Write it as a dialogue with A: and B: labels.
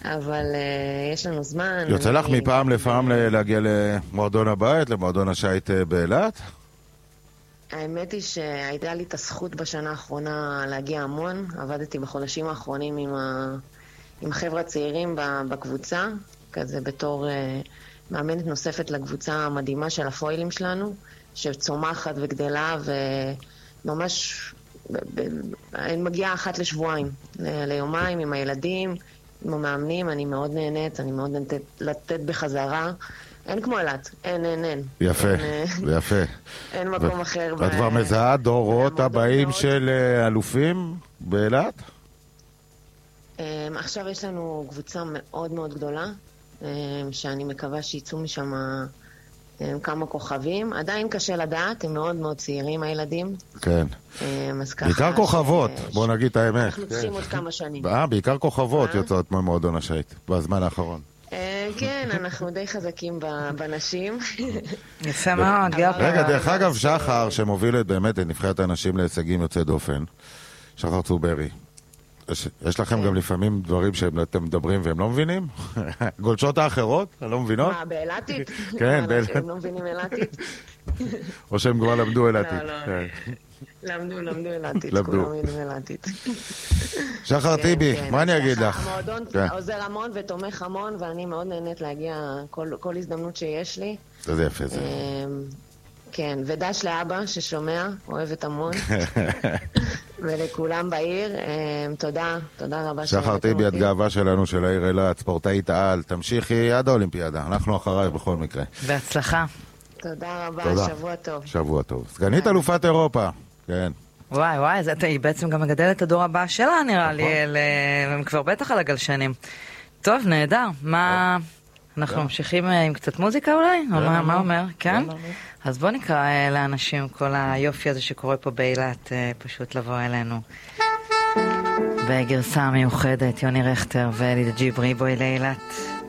A: אבל יש לנו זמן.
B: יוצא לך מפעם לפעם להגיע למועדון הבית, למועדון השייט באילת?
A: האמת היא שהייתה לי את הזכות בשנה האחרונה להגיע המון. עבדתי בחודשים האחרונים עם חבר'ה צעירים בקבוצה, כזה בתור מאמנת נוספת לקבוצה המדהימה של הפוילים שלנו, שצומחת וגדלה, וממש אני מגיעה אחת לשבועיים, ליומיים עם הילדים, עם המאמנים. אני מאוד נהנית, אני מאוד נהנית לתת בחזרה. אין כמו אילת, אין.
B: יפה, יפה.
A: אין מקום אחר.
B: את כבר מזהה דורות הבאים של אלופים באילת?
A: עכשיו יש לנו קבוצה מאוד מאוד גדולה, שאני מקווה שיצאו משם כמה כוכבים. עדיין קשה לדעת, הם מאוד מאוד צעירים הילדים.
B: כן. בעיקר כוכבות, בוא נגיד את האמת.
A: אנחנו צריכים עוד כמה שנים.
B: בעיקר כוכבות יוצאות ממועדון השייט, בזמן האחרון.
A: כן, אנחנו די חזקים בנשים.
C: יפה מאוד.
B: רגע, דרך אגב, שחר, שמוביל באמת את נבחרת הנשים להישגים יוצא דופן, שחר צוברי, יש לכם גם לפעמים דברים שאתם מדברים והם לא מבינים? גולשות האחרות? לא מבינות?
A: מה, באילתית?
B: כן, באילתית.
A: הם לא מבינים אילתית?
B: או שהם כבר למדו אילתית?
A: למדו אילתית, כולם יודעים אילתית.
B: שחר טיבי, מה אני אגיד לך?
A: המועדון עוזר המון ותומך המון, ואני מאוד נהנית להגיע כל הזדמנות שיש לי.
B: זה יפה זה.
A: כן, ודש לאבא ששומע, אוהבת המון. ולכולם בעיר, תודה רבה.
B: שחר טיבי, את גאווה שלנו, של העיר אילת, ספורטאית העל, תמשיכי עד האולימפיאדה, אנחנו אחרייך בכל מקרה.
C: בהצלחה.
A: תודה רבה, שבוע טוב.
B: שבוע טוב. סגנית אלופת אירופה, כן.
C: וואי, היא בעצם גם מגדלת את הדור הבא שלה, נראה לי, הם כבר בטח על הגלשנים. טוב, נהדר, מה... אנחנו ממשיכים עם קצת מוזיקה אולי? מה אומר? כן? אז בוא נקרא לאנשים כל היופי הזה שקורה פה באילת, פשוט לבוא אלינו. בגרסה מיוחדת, יוני רכטר ואלי ג'יברי, בואי לאילת.